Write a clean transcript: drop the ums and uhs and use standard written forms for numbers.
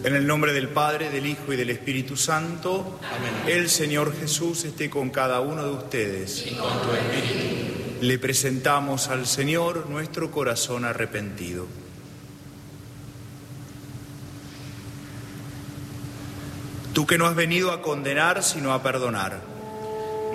En el nombre del Padre, del Hijo y del Espíritu Santo. Amén. El Señor Jesús esté con cada uno de ustedes. Y con tu espíritu. Le presentamos al Señor nuestro corazón arrepentido. Tú que no has venido a condenar, sino a perdonar.